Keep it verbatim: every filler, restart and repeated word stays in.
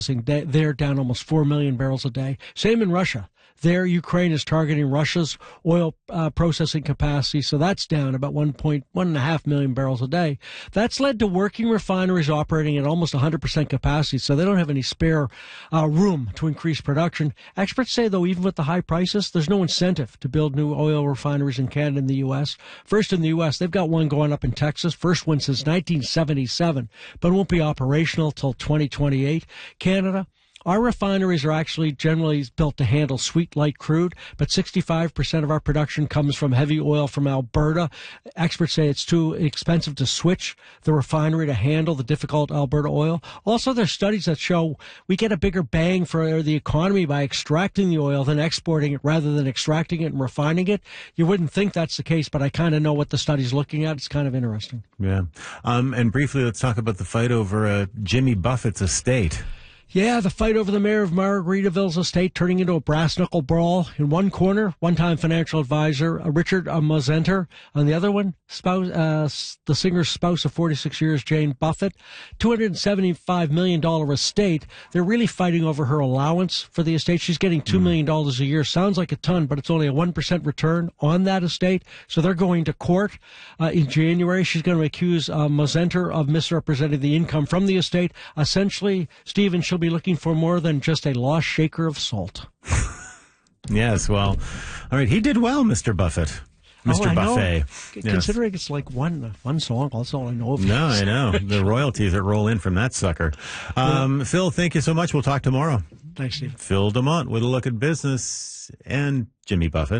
They're down almost four million barrels a day. Same in Russia. There, Ukraine is targeting Russia's oil uh, processing capacity, so that's down about one point one five million barrels a day. That's led to working refineries operating at almost one hundred percent capacity, so they don't have any spare uh, room to increase production. Experts say, though, even with the high prices, there's no incentive to build new oil refineries in Canada and the U S. First in the U S, they've got one going up in Texas, first one since nineteen seventy-seven, but won't be operational till twenty twenty-eight. Canada, our refineries are actually generally built to handle sweet light crude, but sixty-five percent of our production comes from heavy oil from Alberta. Experts say it's too expensive to switch the refinery to handle the difficult Alberta oil. Also, there's studies that show we get a bigger bang for the economy by extracting the oil than exporting it rather than extracting it and refining it. You wouldn't think that's the case, but I kind of know what the study's looking at. It's kind of interesting. Yeah. Um, and briefly, let's talk about the fight over uh, Jimmy Buffett's estate. Yeah, the fight over the mayor of Margaritaville's estate turning into a brass-knuckle brawl. In one corner, one-time financial advisor uh, Richard uh, Mosenter. On the other one, spouse, uh, the singer's spouse of forty-six years, Jane Buffett. two hundred seventy-five million dollars estate. They're really fighting over her allowance for the estate. She's getting two million dollars a year. Sounds like a ton, but it's only a one percent return on that estate. So they're going to court uh, in January. She's going to accuse uh, Mosenter of misrepresenting the income from the estate. Essentially, Stephen, she'll be looking for more than just a lost shaker of salt. Yes, well, all right. He did well, Mister Buffett. Mister Oh, Buffet. Yes. Considering it's like one one song, that's all I know of. No, I know. The royalties that roll in from that sucker. Um, yeah. Phil, thank you so much. We'll talk tomorrow. Thanks, Steve. Phil DeMont with a look at business and Jimmy Buffett.